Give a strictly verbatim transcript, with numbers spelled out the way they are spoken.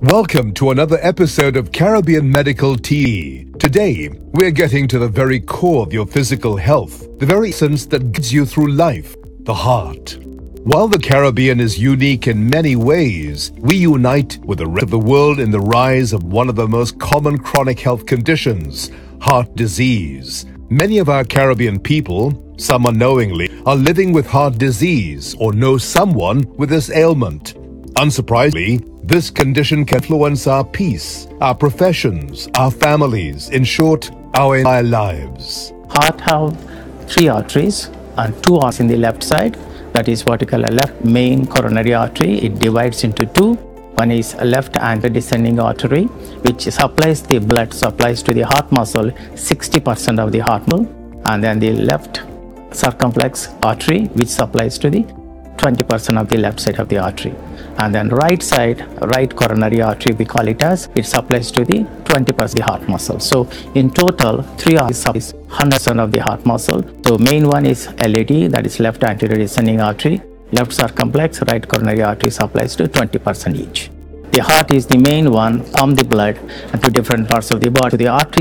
Welcome to another episode of Caribbean Medical T V. Today, we're getting to the very core of your physical health, the very essence that guides you through life, the heart. While the Caribbean is unique in many ways, we unite with the rest of the world in the rise of one of the most common chronic health conditions, heart disease. Many of our Caribbean people, some unknowingly, are living with heart disease or know someone with this ailment. Unsurprisingly, this condition can influence our peace, our professions, our families, in short, our entire lives. Heart have three arteries and two arteries in the left side. That is what we call a left main coronary artery. It divides into two. One is a left anterior descending artery, which supplies the blood, supplies to the heart muscle sixty percent of the heart muscle, and then the left circumflex artery, which supplies to the twenty percent of the left side of the artery. And then right side, right coronary artery, we call it as, it supplies to the twenty percent of the heart muscle. So in total, three arteries supplies one hundred percent of the heart muscle. So main one is L A D, that is left anterior descending artery. Left circumflex, right coronary artery supplies to twenty percent each. The heart is the main one, pump the blood to different parts of the body. So the artery